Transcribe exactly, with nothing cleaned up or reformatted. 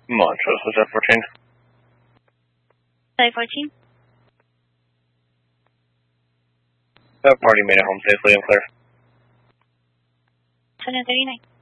Montrose, was that fourteen? Side fourteen. That party made it home safely and clear. seven thirty-nine.